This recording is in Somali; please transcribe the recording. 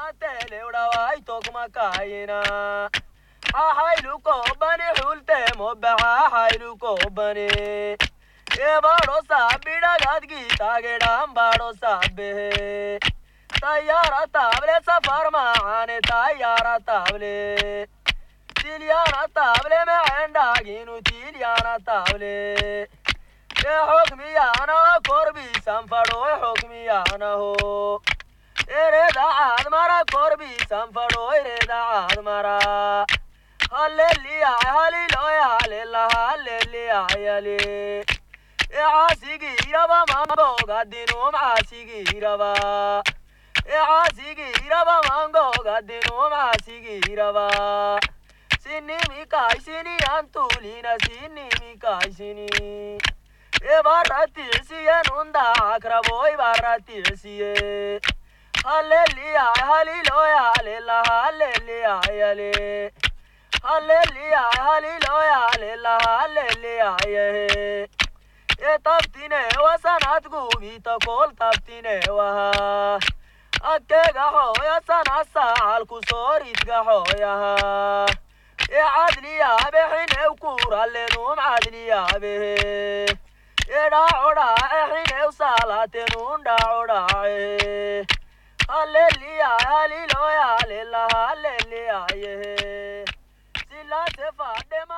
teleuda vai tokma kaina hailuko bani hulte mobaha hailuko bani e bado sabida gadgi tagedam bado sabbe tayara table safar maane tayara table tiliana table me endaginu tiliana table e hukmi ana korbi samfado hukmi ana ho ereda admara korbi samfado ereda admara hallelujah hallelujah hallelujah hallelujah e asigi iraba mango gadinu asigi iraba e asigi iraba mango gadinu asigi iraba sinni mi kai sini antulina sinni mi kai sini e barati siye nunda akraboi barati siye hallelujah hallelujah hallelujah hallelujah hallelujah hallelujah hallelujah hallelujah e tabtine wasanat gubi to kol tabtine waha akke gahoya sanasa alku sorit gahoya e adliya behine ukuralle num adliya behe e da oda ehine usalate nunda oda hallelujah hallelujah hallelujah hallelujah sila se fa dema